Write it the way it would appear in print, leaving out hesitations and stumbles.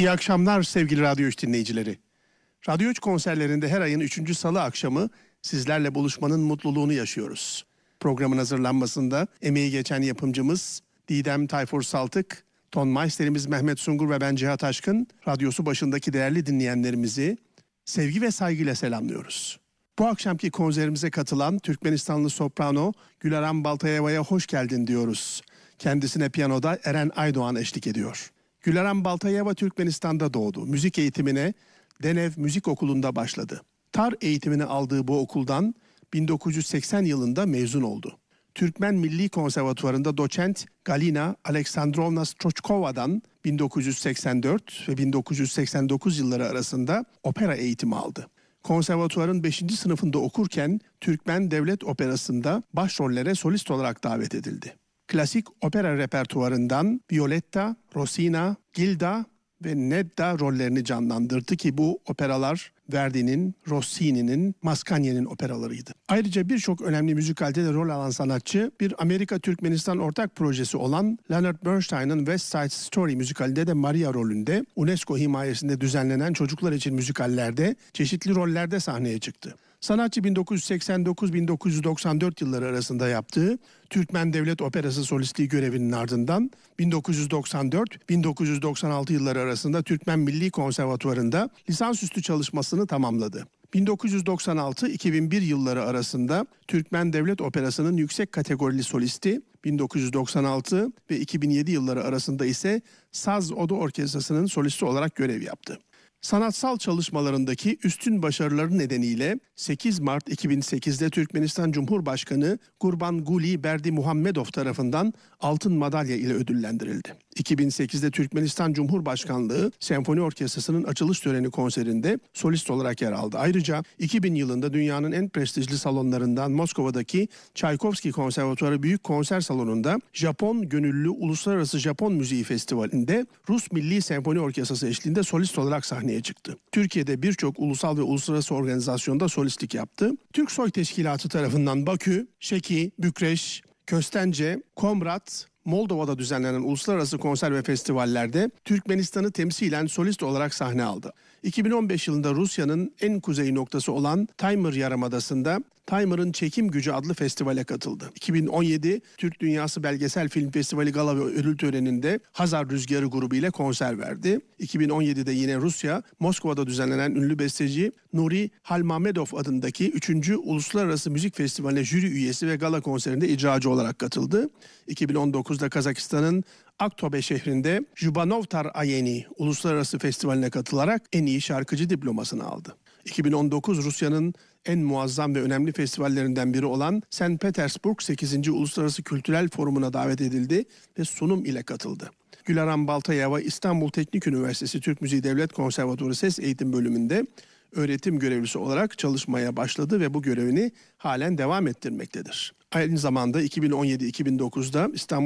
İyi akşamlar sevgili Radyo 3 dinleyicileri. Radyo 3 konserlerinde her ayın 3. Salı akşamı sizlerle buluşmanın mutluluğunu yaşıyoruz. Programın hazırlanmasında emeği geçen yapımcımız Didem Tayfur Saltık, ton maisterimiz Mehmet Sungur ve ben Cihat Aşkın, radyosu başındaki değerli dinleyenlerimizi sevgi ve saygıyla selamlıyoruz. Bu akşamki konserimize katılan Türkmenistanlı soprano Gülaran Baltayeva'ya hoş geldin diyoruz. Kendisine piyanoda Eren Aydoğan eşlik ediyor. Gülaran Baltayeva Türkmenistan'da doğdu. Müzik eğitimine Denev Müzik Okulu'nda başladı. Tar eğitimini aldığı bu okuldan 1980 yılında mezun oldu. Türkmen Milli Konservatuvarı'nda doçent Galina Aleksandrovna Strochkova'dan 1984 ve 1989 yılları arasında opera eğitimi aldı. Konservatuvarın 5. sınıfında okurken Türkmen Devlet Operası'nda başrollere solist olarak davet edildi. Klasik opera repertuarından Violetta, Rosina, Gilda ve Nedda rollerini canlandırdı ki bu operalar Verdi'nin, Rossini'nin, Mascagni'nin operalarıydı. Ayrıca birçok önemli müzikalde de rol alan sanatçı bir Amerika-Türkmenistan ortak projesi olan Leonard Bernstein'ın West Side Story müzikalinde de Maria rolünde, UNESCO himayesinde düzenlenen çocuklar için müzikallerde çeşitli rollerde sahneye çıktı. Sanatçı 1989-1994 yılları arasında yaptığı Türkmen Devlet Operası solistliği görevinin ardından 1994-1996 yılları arasında Türkmen Milli Konservatuvarı'nda lisansüstü çalışmasını tamamladı. 1996-2001 yılları arasında Türkmen Devlet Operası'nın yüksek kategorili solisti, 1996 ve 2007 yılları arasında ise Saz Oda Orkestrası'nın solisti olarak görev yaptı. Sanatsal çalışmalarındaki üstün başarıları nedeniyle 8 Mart 2008'de Türkmenistan Cumhurbaşkanı Gurbanguly Berdimuhamedov tarafından Altın Madalya ile ödüllendirildi. 2008'de Türkmenistan Cumhurbaşkanlığı Senfoni Orkestrası'nın açılış töreni konserinde solist olarak yer aldı. Ayrıca 2000 yılında dünyanın en prestijli salonlarından Moskova'daki Çaykovski Konservatuarı Büyük Konser Salonu'nda Japon Gönüllü Uluslararası Japon Müziği Festivali'nde Rus Milli Senfoni Orkestrası eşliğinde solist olarak sahneye çıktı. Türkiye'de birçok ulusal ve uluslararası organizasyonda solistlik yaptı. Türksoy Teşkilatı tarafından Bakü, Şeki, Bükreş, Köstence, Komrat, Moldova'da düzenlenen uluslararası konser ve festivallerde Türkmenistan'ı temsilen solist olarak sahne aldı. 2015 yılında Rusya'nın en kuzey noktası olan Taymır Yarımadası'nda Taymır'ın Çekim Gücü adlı festivale katıldı. 2017 Türk Dünyası Belgesel Film Festivali Gala ve Ödül Töreni'nde Hazar Rüzgarı grubu ile konser verdi. 2017'de yine Rusya, Moskova'da düzenlenen ünlü besteci Nuri Halmamedov adındaki 3. Uluslararası Müzik Festivali'ne jüri üyesi ve gala konserinde icracı olarak katıldı. 2019'da Kazakistan'ın Aktobe şehrinde Jubanovtar Ayeni Uluslararası Festivali'ne katılarak en iyi şarkıcı diplomasını aldı. 2019 Rusya'nın en muazzam ve önemli festivallerinden biri olan St. Petersburg 8. Uluslararası Kültürel Forumu'na davet edildi ve sunum ile katıldı. Gülaran Baltayeva İstanbul Teknik Üniversitesi Türk Müziği Devlet Konservatuvarı Ses Eğitim Bölümünde öğretim görevlisi olarak çalışmaya başladı ve bu görevini halen devam ettirmektedir. Aynı zamanda 2017-2009'da İstanbul